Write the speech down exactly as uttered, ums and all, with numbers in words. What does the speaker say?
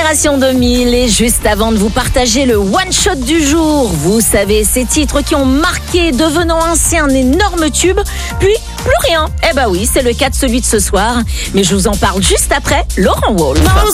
Génération deux mille. Et juste avant de vous partager le one-shot du jour, vous savez, ces titres qui ont marqué, devenant ainsi un énorme tube, puis plus rien. Eh bah oui, c'est le cas de celui de ce soir. Mais je vous en parle juste après Laurent Wolf.